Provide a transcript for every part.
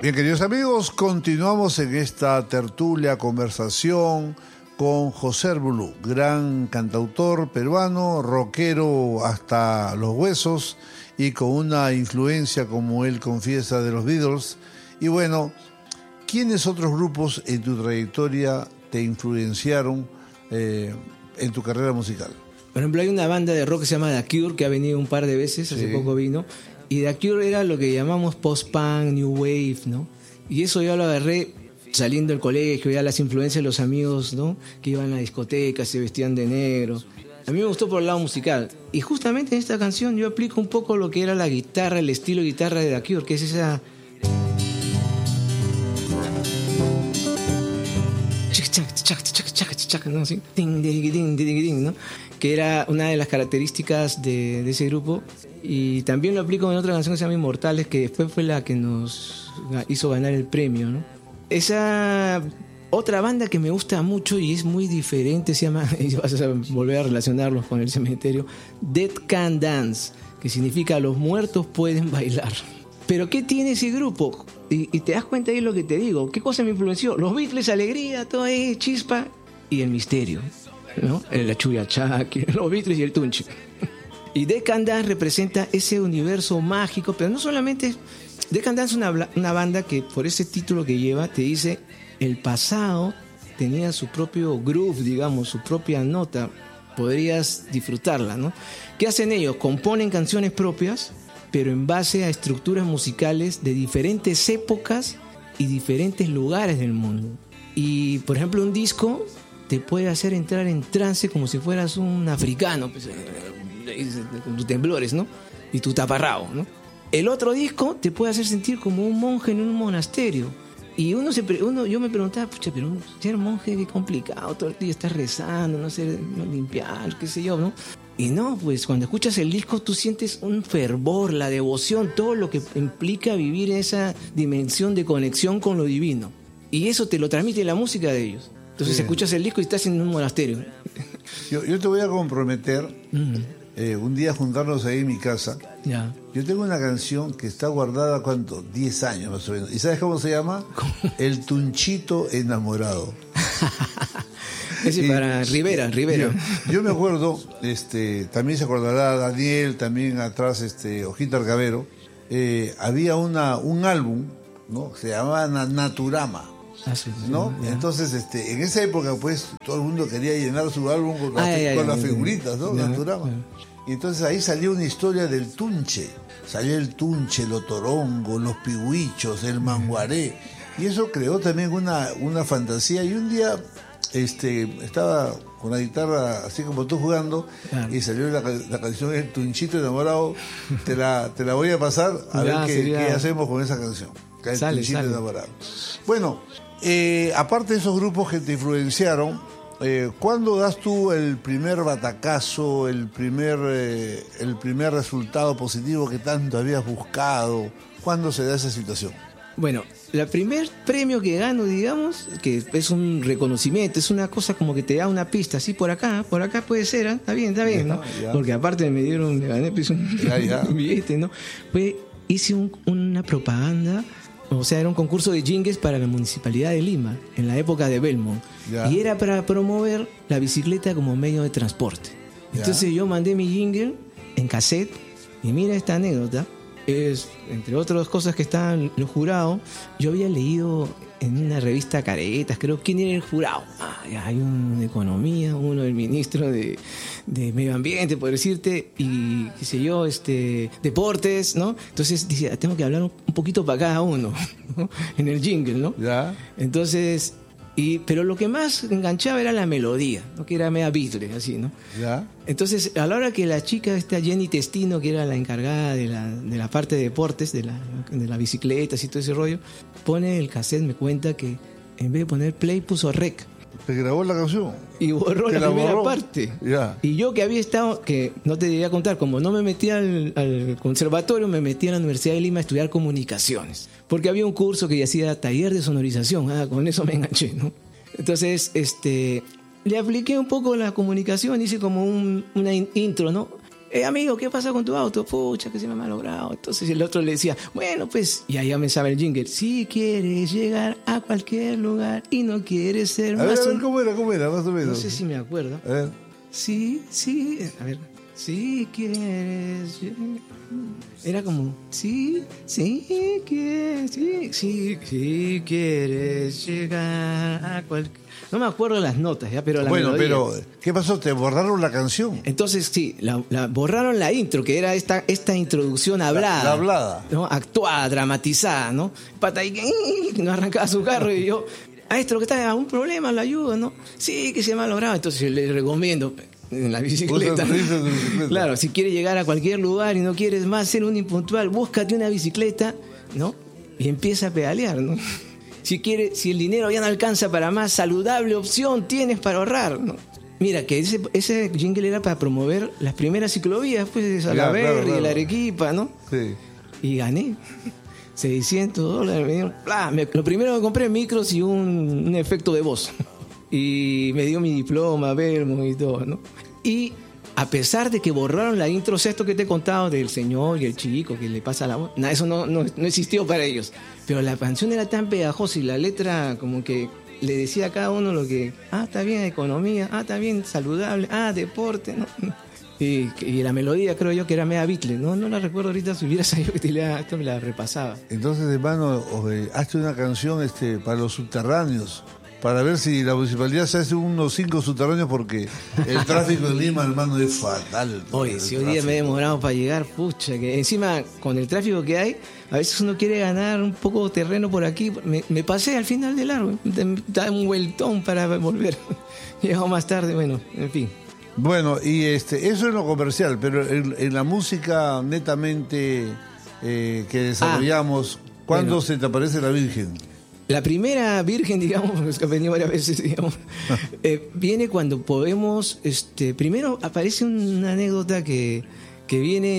Bien, queridos amigos, continuamos en esta tertulia, conversación con José Arbulú, gran cantautor peruano, rockero hasta los huesos y con una influencia, como él confiesa, de los Beatles. Y bueno, ¿quiénes otros grupos en tu trayectoria te influenciaron en tu carrera musical? Por ejemplo, hay una banda de rock que se llama The Cure, que ha venido un par de veces, hace poco vino, y The Cure era lo que llamamos post-punk, new wave, ¿no? Y eso yo lo agarré saliendo del colegio, ya las influencias de los amigos, ¿no? Que iban a la discoteca, se vestían de negro. A mí me gustó por el lado musical. Y justamente en esta canción yo aplico un poco lo que era la guitarra, el estilo de guitarra de The Cure, que es esa... ¿no? ¿Sí? ¿No? Que era una de las características de ese grupo. Y también lo aplico en otra canción que se llama Inmortales, que después fue la que nos hizo ganar el premio, ¿no? Esa otra banda que me gusta mucho y es muy diferente, se llama, y vas a volver a relacionarlos con el cementerio, Dead Can Dance, que significa los muertos pueden bailar. Pero ¿qué tiene ese grupo? Y te das cuenta ahí lo que te digo. ¿Qué cosa me influenció? Los Beatles, alegría, todo ahí, chispa, y el misterio, ¿no? La Churiachaki, los Beatles y el Tunchi. Y Dead Can Dance representa ese universo mágico, pero no solamente... Dead Can Dance es una banda que, por ese título que lleva, te dice el pasado tenía su propio groove, digamos, su propia nota, podrías disfrutarla, ¿no? ¿Qué hacen ellos? Componen canciones propias, pero en base a estructuras musicales de diferentes épocas y diferentes lugares del mundo. Y, por ejemplo, un disco te puede hacer entrar en trance como si fueras un africano, pues, con tus temblores, ¿no? Y tu taparrabo, ¿no? El otro disco te puede hacer sentir como un monje en un monasterio. Y yo me preguntaba, pucha, pero ser monje es complicado, todo el día estás rezando, no sé, no limpiar, qué sé yo, ¿no? Y no, pues cuando escuchas el disco tú sientes un fervor, la devoción, todo lo que implica vivir esa dimensión de conexión con lo divino. Y eso te lo transmite la música de ellos. Entonces escuchas el disco y estás en un monasterio. Yo te voy a comprometer un día juntarnos ahí en mi casa. Ya. Yo tengo una canción que está guardada, ¿cuánto? 10 años más o menos. ¿Y sabes cómo se llama? ¿Cómo? El Tunchito Enamorado. Ese para Rivera. Yo me acuerdo, también se acordará Daniel, también atrás Ojita Argavero, había un álbum, ¿no? Se llamaba Naturama. ¿No? Ya. Entonces, en esa época, pues, todo el mundo quería llenar su álbum con las figuritas, ¿no? Naturama. Y entonces ahí salió una historia del Tunche. Salió el Tunche, el Otorongo, los Pihuichos, el Manguaré. Y eso creó también una fantasía. Y un día estaba con la guitarra así como tú jugando, y salió la canción El Tunchito Enamorado. Te la voy a pasar a ver qué hacemos con esa canción. El Tunchito Enamorado. Bueno, aparte de esos grupos que te influenciaron, ¿cuándo das tú el primer batacazo, el primer resultado positivo que tanto habías buscado? ¿Cuándo se da esa situación? Bueno, el primer premio que gano, digamos, que es un reconocimiento, es una cosa como que te da una pista, así por acá puede ser, está bien, ¿no? Ya. Porque aparte me gané pues, un billete, ¿no? Pues hice una propaganda. O sea, era un concurso de jingles para la Municipalidad de Lima, en la época de Belmont. Ya. Y era para promover la bicicleta como medio de transporte. Ya. Entonces yo mandé mi jingle en cassette, y mira esta anécdota. Es, entre otras cosas que estaban los jurados, yo había leído en una revista Caretas, creo, quién era el jurado. Hay uno de Economía, uno del ministro de Medio Ambiente, por decirte, y qué sé yo, Deportes, ¿no? Entonces dice, tengo que hablar un poquito para cada uno, ¿no? En el jingle, ¿no? Ya. Entonces, pero lo que más enganchaba era la melodía, ¿no? Que era media Beatles, así, ¿no? Ya. Entonces, a la hora que la chica, Jenny Testino, que era la encargada de la parte de deportes, de la bicicleta y todo ese rollo, pone el cassette, me cuenta que en vez de poner play puso rec. ¿Te grabó la canción? Y borró la primera parte. Ya. Y yo que había estado, que no te debería contar, como no me metí al conservatorio, me metí a la Universidad de Lima a estudiar comunicaciones. Porque había un curso que hacía taller de sonorización. Con eso me enganché, ¿no? Entonces, le apliqué un poco la comunicación, hice como una intro, ¿no? amigo, ¿qué pasa con tu auto? Pucha, que se me ha malogrado. Entonces el otro le decía, bueno, pues, y ahí ya me sabe el jingle. Si quieres llegar a cualquier lugar y no quieres ser más... A ver, ¿cómo era? Más o menos. No sé si me acuerdo. A ver. Sí, a ver. Si quieres... Era como... Si quieres llegar a cualquier... No me acuerdo las notas, ya, pero la melodía. Pero ¿qué pasó? ¿Te borraron la canción? Entonces, sí, borraron la intro, que era esta introducción hablada. La hablada. ¿No? Actuada, dramatizada, ¿no? Pata ahí que no arrancaba su carro y yo... Maestro, que está un problema, lo ayudo, ¿no? Sí, que se me ha logrado. Entonces yo le recomiendo... En la bicicleta. Claro, si quieres llegar a cualquier lugar y no quieres más ser un impuntual, búscate una bicicleta, ¿no? Y empieza a pedalear, ¿no? Si el dinero ya no alcanza para más, saludable opción tienes para ahorrar, ¿no? Mira, que ese jingle era para promover las primeras ciclovías, pues, de Salaberry, claro. De la Arequipa, ¿no? Sí. Y gané $600. Lo primero que compré, micros y un efecto de voz. Y me dio mi diploma, Vermo y todo, ¿no? Y a pesar de que borraron la intro, esto que te he contado del señor y el chico que le pasa la voz, nada, eso no existió para ellos. Pero la canción era tan pegajosa y la letra como que le decía a cada uno lo que, está bien economía, está bien saludable, deporte, ¿no? Y la melodía creo yo que era media Beatles, no la recuerdo ahorita, si hubiera sabido que esto me la repasaba. Entonces, hermano, hazte una canción para los subterráneos, para ver si la municipalidad se hace unos 5 subterráneos, porque el tráfico en Lima, hermano, es fatal. Oye, si hoy día me he demorado para llegar, pucha, que encima con el tráfico que hay, a veces uno quiere ganar un poco de terreno por aquí. Me pasé al final del largo, da un vueltón para volver. Llegado más tarde, bueno, en fin. Bueno, y eso es lo comercial, pero en la música netamente que desarrollamos, ¿cuándo se te aparece la Virgen? La primera Virgen, digamos, que ha venido varias veces, digamos, viene cuando podemos, primero aparece una anécdota que viene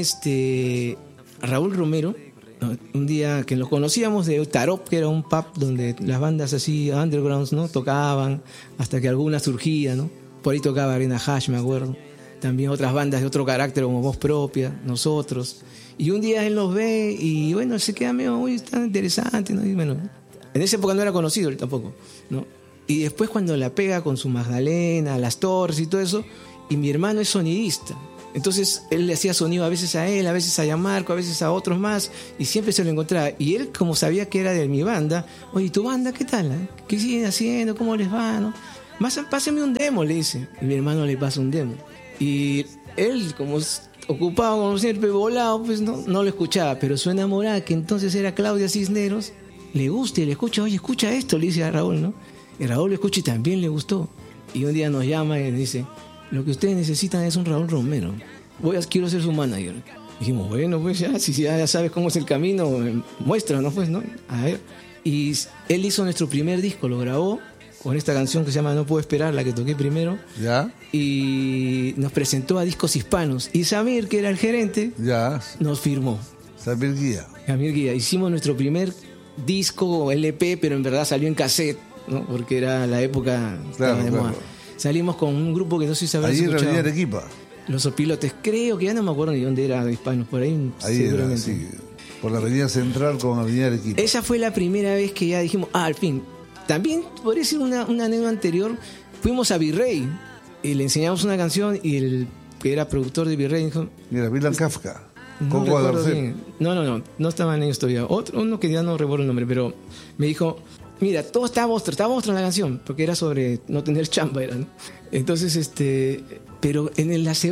Raúl Romero, ¿no? Un día que lo conocíamos de Tarop, que era un pub donde las bandas así, undergrounds, ¿no? Tocaban, hasta que alguna surgía, ¿no? Por ahí tocaba Arena Hash, me acuerdo. También otras bandas de otro carácter como Voz Propia, nosotros. Y un día él nos ve y bueno, se queda medio, uy, está interesante, ¿no? Y bueno, en esa época no era conocido él tampoco, ¿no? Y después cuando la pega con su Magdalena, las torres y todo eso, y mi hermano es sonidista. Entonces él le hacía sonido a veces a él, a veces a Yamarco, a veces a otros más, y siempre se lo encontraba. Y él, como sabía que era de mi banda, oye, ¿tu banda qué tal? ¿Qué siguen haciendo? ¿Cómo les va? ¿No? Pásame un demo, le dice. Y mi hermano le pasa un demo. Y él, como ocupado, como siempre, volado, pues no lo escuchaba. Pero su enamorada, que entonces era Claudia Cisneros, le gusta y le escucha, oye, escucha esto, le dice a Raúl, ¿no? Y Raúl lo escucha y también le gustó. Y un día nos llama y le dice, lo que ustedes necesitan es un Raúl Romero. Quiero ser su manager. Dijimos, bueno, pues si ya sabes cómo es el camino, muéstranos, pues, ¿no? A ver. Y él hizo nuestro primer disco, lo grabó con esta canción que se llama No Puedo Esperar, la que toqué primero. ¿Ya? Y nos presentó a Discos Hispanos. Y Samir, que era el gerente, ¿ya? Nos firmó. Samir Guía. Hicimos nuestro primer disco LP, pero en verdad salió en cassette, ¿no? Porque era la época de moda. Salimos con un grupo que no sé si habrás escuchado. Ahí en la Arequipa. Los Opilotes, creo que ya no me acuerdo ni dónde era de Hispanos, por ahí seguramente. Era, sí, por la avenida Central con avenida Arequipa. Esa fue la primera vez que ya dijimos, al fin. También, podría decir una anécdota anterior, fuimos a Virrey y le enseñamos una canción y el que era productor de Virrey dijo... Mira, Milan Kafka. No recuerdo bien. No estaban ellos todavía. Uno que ya no recuerdo el nombre, pero me dijo, mira, todo está monstruo en la canción, porque era sobre no tener chamba, era, ¿no? Entonces, pero en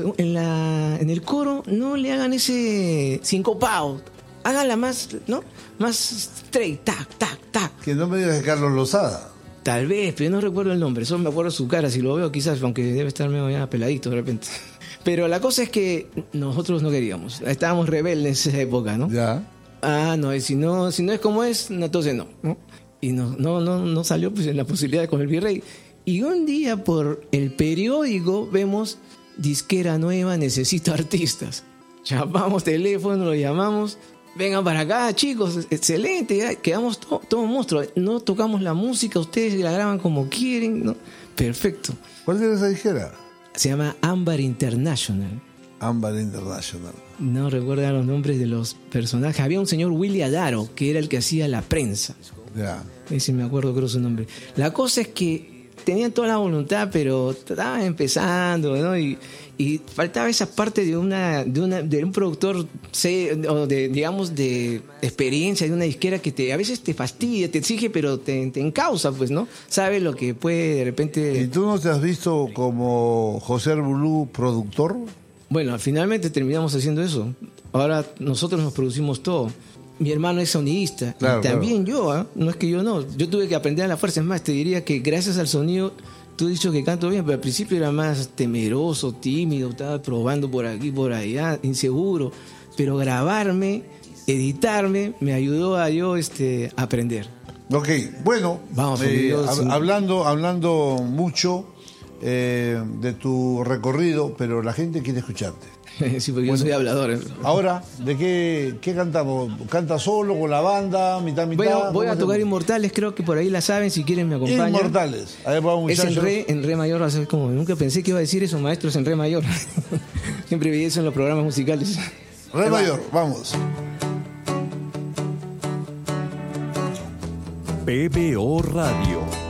el coro no le hagan ese sincopado, háganla más, ¿no? Más straight, tac, tac, tac. Que no me digas de Carlos Lozada. Tal vez, pero no recuerdo el nombre, solo me acuerdo su cara, si lo veo quizás, aunque debe estar medio ya peladito de repente. Pero la cosa es que nosotros no queríamos, estábamos rebeldes en esa época, ¿no? Ya. No, si no es como es, entonces no. Y no salió pues en la posibilidad con el Virrey. Y un día por el periódico vemos disquera nueva, necesito artistas. Llamamos teléfono, lo llamamos, vengan para acá, chicos, excelente, quedamos todo monstruo. No tocamos la música, ustedes la graban como quieren, ¿no? Perfecto. ¿Cuál era esa disquera? Se llama Ámbar International. Ámbar International. No recuerdo los nombres de los personajes. Había un señor Willy Adaro, que era el que hacía la prensa. Ya. Ese me acuerdo, creo su nombre. La cosa es que tenían toda la voluntad, pero estaban empezando, ¿no? Y faltaba esa parte de un productor, o digamos, de experiencia, de una disquera que a veces te fastidia, te exige, pero te encausa, pues, ¿no? Sabe lo que puede de repente... ¿Y tú no te has visto como José Arbulú productor? Bueno, finalmente terminamos haciendo eso. Ahora nosotros nos producimos todo. Mi hermano es sonidista, claro, y también yo, no es que yo no. Yo tuve que aprender a la fuerza. Es más, te diría que gracias al sonido, tú has dicho que canto bien, pero al principio era más temeroso, tímido, estaba probando por aquí, por allá, inseguro. Pero grabarme, editarme, me ayudó a yo aprender. Ok, bueno, vamos, hablando mucho de tu recorrido, pero la gente quiere escucharte. Sí, porque yo soy hablador. Ahora, ¿de qué cantamos? ¿Canta solo, con la banda, mitad? Voy a tocar Inmortales, creo que por ahí la saben, si quieren me acompañan. Inmortales. A ver, vamos, muchachos. Es en re mayor, así como nunca pensé que iba a decir eso, maestros en re mayor. Siempre vi eso en los programas musicales. Re mayor, vamos. PBO Radio.